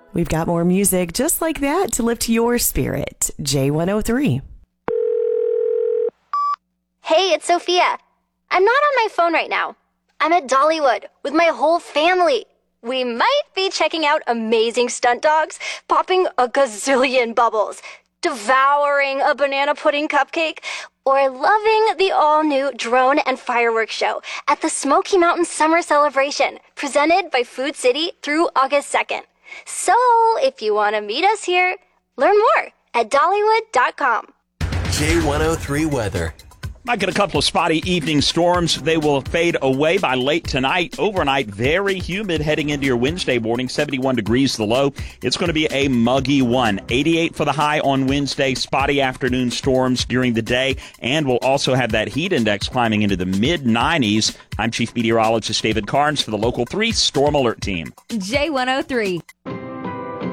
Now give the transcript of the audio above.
We've got more music just like that to lift your spirit. J103. Hey, it's Sophia. I'm not on my phone right now. I'm at Dollywood with my whole family. We might be checking out amazing stunt dogs, popping a gazillion bubbles, devouring a banana pudding cupcake, or loving the all-new drone and fireworks show at the Smoky Mountain Summer Celebration, presented by Food City through August 2nd. So, if you want to meet us here, learn more at Dollywood.com. J103 weather. Might get a couple of spotty evening storms. They will fade away by late tonight. Overnight, very humid heading into your Wednesday morning. 71 degrees the low. It's going to be a muggy one. 88 for the high on Wednesday. Spotty afternoon storms during the day. And we'll also have that heat index climbing into the mid-90s. I'm Chief Meteorologist David Carnes for the Local 3 Storm Alert Team. J103.